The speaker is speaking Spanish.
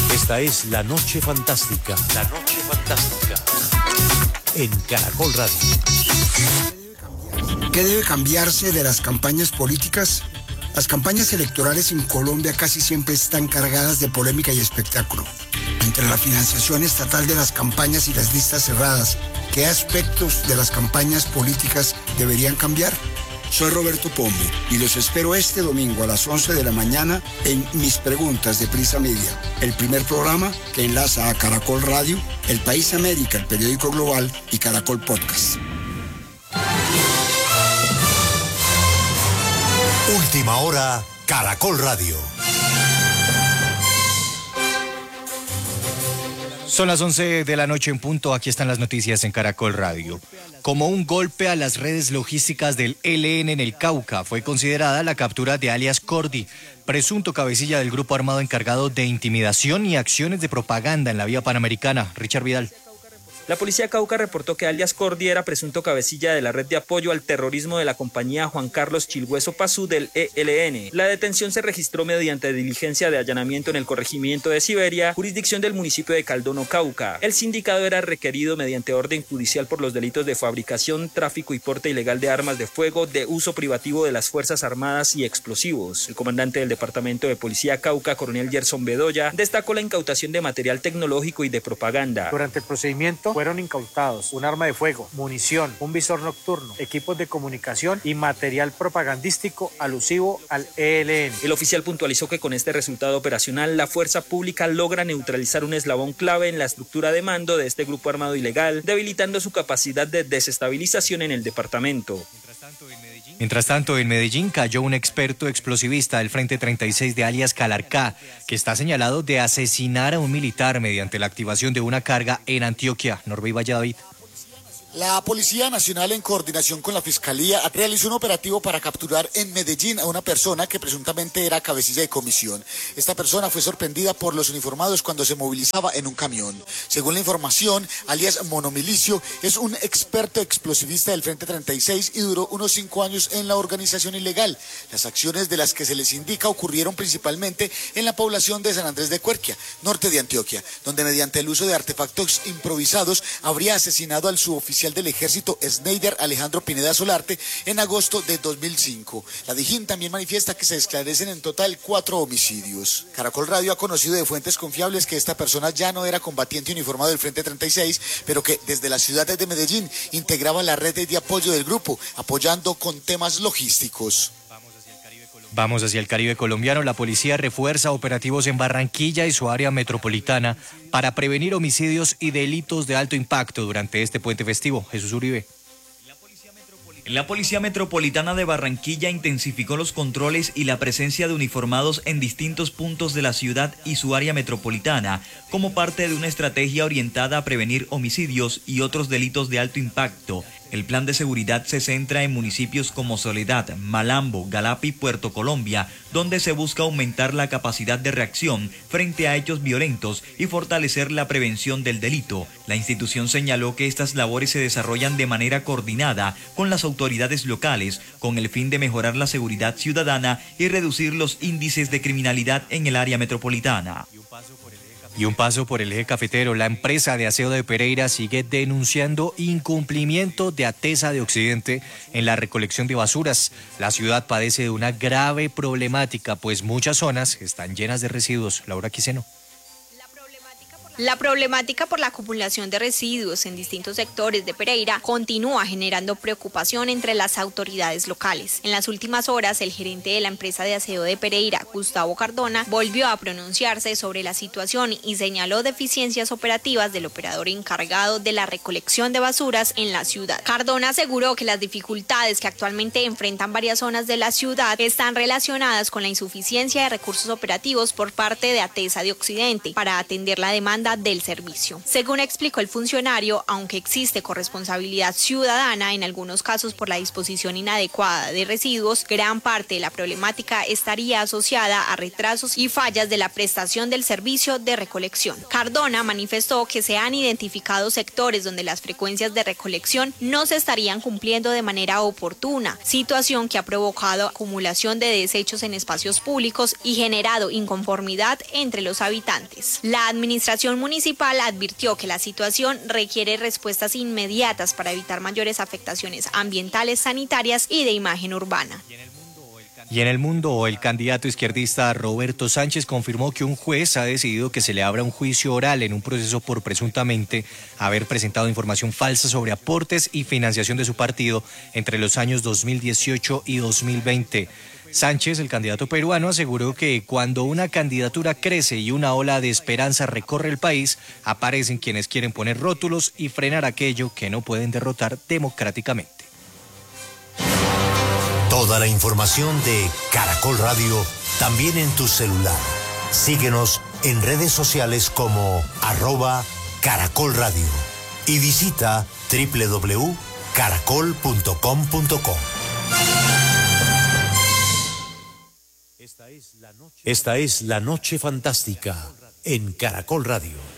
Esta es La Noche Fantástica. La Noche Fantástica. En Caracol Radio. ¿Qué debe cambiarse de las campañas políticas? Las campañas electorales en Colombia casi siempre están cargadas de polémica y espectáculo. Entre la financiación estatal de las campañas y las listas cerradas, ¿qué aspectos de las campañas políticas deberían cambiar? Soy Roberto Pombe y los espero este domingo a las 11 de la mañana en Mis Preguntas de Prisa Media, el primer programa que enlaza a Caracol Radio, El País América, el periódico global y Caracol Podcast. Última hora, Caracol Radio. Son las 11 de la noche en punto, aquí están las noticias en Caracol Radio. Como un golpe a las redes logísticas del ELN en el Cauca, fue considerada la captura de alias Cordy, presunto cabecilla del grupo armado encargado de intimidación y acciones de propaganda en la vía panamericana. Richard Vidal. La policía Cauca reportó que alias Cordy era presunto cabecilla de la red de apoyo al terrorismo de la compañía Juan Carlos Chilhueso Pazú del ELN. La detención se registró mediante diligencia de allanamiento en el corregimiento de Siberia, jurisdicción del municipio de Caldono, Cauca. El sindicado era requerido mediante orden judicial por los delitos de fabricación, tráfico y porte ilegal de armas de fuego, de uso privativo de las Fuerzas Armadas y explosivos. El comandante del Departamento de Policía Cauca, coronel Gerson Bedoya, destacó la incautación de material tecnológico y de propaganda. Durante el procedimiento fueron incautados un arma de fuego, munición, un visor nocturno, equipos de comunicación y material propagandístico alusivo al ELN. El oficial puntualizó que con este resultado operacional la fuerza pública logra neutralizar un eslabón clave en la estructura de mando de este grupo armado ilegal, debilitando su capacidad de desestabilización en el departamento. Mientras tanto, en Medellín cayó un experto explosivista del Frente 36 de alias Calarcá, que está señalado de asesinar a un militar mediante la activación de una carga en Antioquia. Norbey Valladolid. La Policía Nacional, en coordinación con la Fiscalía, realizó un operativo para capturar en Medellín a una persona que presuntamente era cabecilla de comisión. Esta persona fue sorprendida por los uniformados cuando se movilizaba en un camión. Según la información, alias Monomilicio es un experto explosivista del Frente 36 y duró unos 5 años en la organización ilegal. Las acciones de las que se les indica ocurrieron principalmente en la población de San Andrés de Cuerquia, norte de Antioquia, donde mediante el uso de artefactos improvisados habría asesinado al suboficial del ejército Schneider Alejandro Pineda Solarte en agosto de 2005. La Dijín también manifiesta que se esclarecen en total 4 homicidios. Caracol Radio ha conocido de fuentes confiables que esta persona ya no era combatiente uniformado del Frente 36, pero que desde la ciudad de Medellín integraba la red de apoyo del grupo, apoyando con temas logísticos. Vamos hacia el Caribe colombiano. La policía refuerza operativos en Barranquilla y su área metropolitana para prevenir homicidios y delitos de alto impacto durante este puente festivo. Jesús Uribe. La Policía Metropolitana de Barranquilla intensificó los controles y la presencia de uniformados en distintos puntos de la ciudad y su área metropolitana, como parte de una estrategia orientada a prevenir homicidios y otros delitos de alto impacto. El plan de seguridad se centra en municipios como Soledad, Malambo, Galapa y Puerto Colombia, donde se busca aumentar la capacidad de reacción frente a hechos violentos y fortalecer la prevención del delito. La institución señaló que estas labores se desarrollan de manera coordinada con las autoridades locales, con el fin de mejorar la seguridad ciudadana y reducir los índices de criminalidad en el área metropolitana. Y un paso por el eje cafetero. La empresa de aseo de Pereira sigue denunciando incumplimiento de ATESA de Occidente en la recolección de basuras. La ciudad padece de una grave problemática, pues muchas zonas están llenas de residuos. Laura Quiseno. La problemática por la acumulación de residuos en distintos sectores de Pereira continúa generando preocupación entre las autoridades locales. En las últimas horas, el gerente de la empresa de aseo de Pereira, Gustavo Cardona, volvió a pronunciarse sobre la situación y señaló deficiencias operativas del operador encargado de la recolección de basuras en la ciudad. Cardona aseguró que las dificultades que actualmente enfrentan varias zonas de la ciudad están relacionadas con la insuficiencia de recursos operativos por parte de ATESA de Occidente para atender la demanda demanda del servicio. Según explicó el funcionario, aunque existe corresponsabilidad ciudadana en algunos casos por la disposición inadecuada de residuos, gran parte de la problemática estaría asociada a retrasos y fallas de la prestación del servicio de recolección. Cardona manifestó que se han identificado sectores donde las frecuencias de recolección no se estarían cumpliendo de manera oportuna, situación que ha provocado acumulación de desechos en espacios públicos y generado inconformidad entre los habitantes. La administración municipal advirtió que la situación requiere respuestas inmediatas para evitar mayores afectaciones ambientales, sanitarias y de imagen urbana. Y en el mundo, el candidato izquierdista Roberto Sánchez confirmó que un juez ha decidido que se le abra un juicio oral en un proceso por presuntamente haber presentado información falsa sobre aportes y financiación de su partido entre los años 2018 y 2020. Sánchez, el candidato peruano, aseguró que cuando una candidatura crece y una ola de esperanza recorre el país, aparecen quienes quieren poner rótulos y frenar aquello que no pueden derrotar democráticamente. Toda la información de Caracol Radio también en tu celular. Síguenos en redes sociales como @Caracol Radio y visita www.caracol.com.co. Esta es la noche fantástica en Caracol Radio.